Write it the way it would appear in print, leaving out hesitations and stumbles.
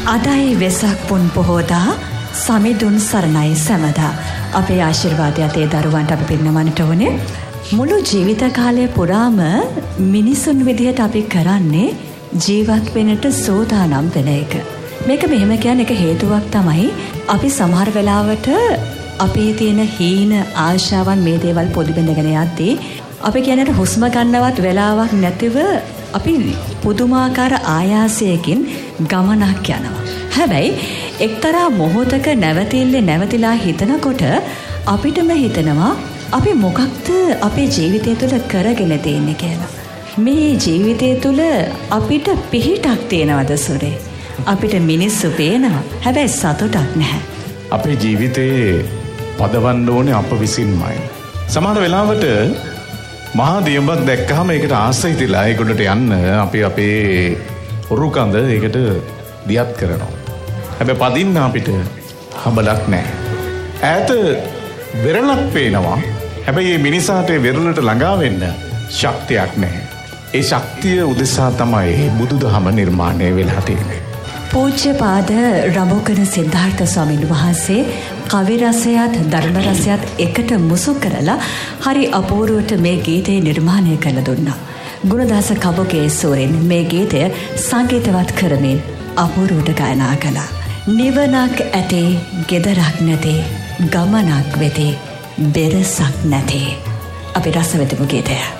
අදයි වෙසක් පුන් පොහෝදා සමිඳුන් සරණයි සැමදා. අපේ ආශිර්වාදයත් ඒ දරුවන්ට අපි පිරිනමන්නට ඕනේ. මුළු ජීවිත කාලය පුරාම මිනිසුන් විදිහට අපි කරන්නේ ජීවත් වෙන්නට සෝදානම් වෙන එක. මේක මෙහෙම කියන එක හේතුවක් තමයි අපි සමහර වෙලාවට අපේ තියෙන හීන ආශාවන් මේ දේවල් පොඩි බඳගෙන යද්දී අපි කියන්නේ හුස්ම ගන්නවත් වෙලාවක් නැතිව අපි පුදුමාකාර ආයාසයකින් ගමනක් යනවා. හැබැයි එක්තරා මොහොතක නැවතිලා හිතනකොට අපිටම හිතෙනවා අපි මොකක්ද අපේ ජීවිතය තුළ කරගෙන තියෙන්නේ කියලා. මේ ජීවිතය තුළ අපිට පිහිටක් තියෙනවද සුරේ? අපිට මිනිස්සු පේනවා. හැබැයි සතුටක් නැහැ. අපේ ජීවිතේ පදවන්න ඕනේ අප විසින්මයි. සමහර වෙලාවට මහා දියඹක් දැක්කහම ඒකට ආස හිතිලා ඒකට යන්න අපි අපේ උරුකඳ ඒකට දියත් කරනවා. හැබැයි පදින්න අපිට හබලක් නැහැ. ඈත වෙරළක් පේනවා. හැබැයි මේ මිනිසාට වෙරළට ළඟා වෙන්න ශක්තියක් නැහැ. ඒ ශක්තිය උදෙසා තමයි බුදුදහම නිර්මාණය වෙලා තියෙන්නේ. පූජ්‍යපාද රඹුකන සිද්ධාර්ථ ස්වාමීන් වහන්සේ කවි රසයත් ධර්ම රසයත් එකට මුසු කරලා හරි අපූර්වට මේ ගීතය නිර්මාණය කළ දුන්නා. ගුණදාස කබුගේ සූරෙන් මේ ගීතය සංගීතවත් කරමින් අපූර්වට ගායනා කළා. නිවනක් ඇතේ ගෙදරක් නැතේ ගමනක් වෙතේ බෙරසක් නැතේ. අපි රස වෙතමු ගීතය.